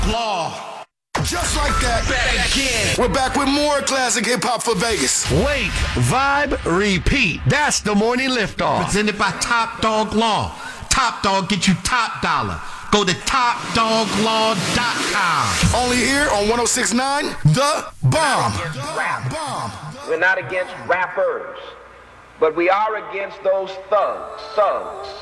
Law. Just like that, Back again. we're back with more classic hip-hop for Vegas. Wake, vibe, repeat. That's the morning liftoff. Presented by Top Dog Law. Top Dog get you top dollar. Go to topdoglaw.com. Only here on 106.9 The Bomb. We're not against rappers, but we are against those thugs.